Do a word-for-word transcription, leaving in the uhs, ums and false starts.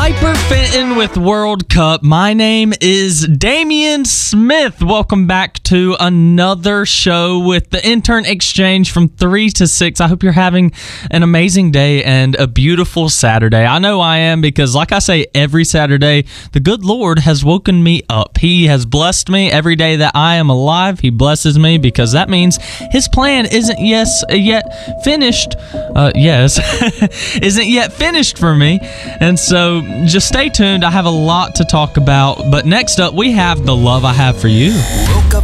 Piper Fenton with World Cup. My name is Damian Smith. Welcome back to another show with the Intern Exchange from three to six. I hope you're having an amazing day and a beautiful Saturday. I know I am because, like I say, every Saturday, the good Lord has woken me up. He has blessed me every day that I am alive. He blesses me because that means His plan isn't yes yet finished. Uh, yes, isn't yet finished for me. And so just stay tuned. I have a lot to talk about. But next up, we have the love I have for you.